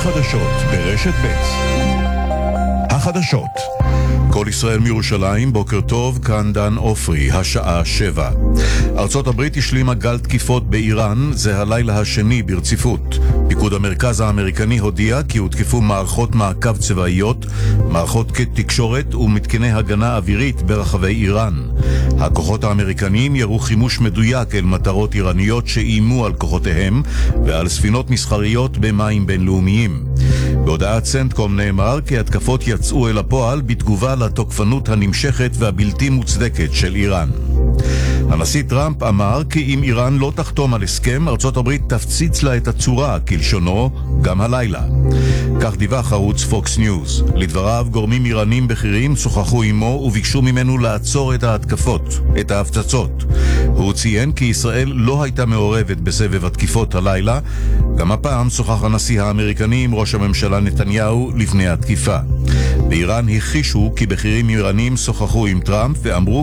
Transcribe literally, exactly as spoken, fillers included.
החדשות ברשת ב'. החדשות. כל ישראל מירושלים, בוקר טוב, כאן דן אופרי, השעה שבע. ארצות הברית השלימה גל תקיפות באיראן, זה הלילה השני ברציפות. פיקוד המרכז האמריקני הודיע כי הותקפו מערכות מעקב צבאיות, מערכות תקשורת ומתקני הגנה אווירית ברחבי איראן. הכוחות האמריקניים ירו חימוש מדויק אל מטרות איראניות שאיימו על כוחותיהם ועל ספינות מסחריות במים בינלאומיים. בהודעת סנטקום נאמר כי התקפות יצאו אל הפועל בתגובה לתוקפנות הנמשכת והבלתי מוצדקת של איראן. הנשיא טראמפ אמר כי אם איראן לא תחתום על הסכם, ארצות הברית תפציץ לה את הצורה, כלשונו, גם הלילה. כך דיווח ערוץ פוקס ניוז. לדבריו, גורמים איראנים בכירים שוחחו עמו וביקשו ממנו לעצור את ההתקפות, את ההפצצות. הוא ציין כי ישראל לא הייתה מעורבת בסבב התקיפות הלילה. גם הפעם שוחח הנשיא האמריקני עם ראש הממשלה נתניהו לפני התקיפה. באיראן הכחישו כי בכירים איראנים שוחחו עם טראמפ ואמרו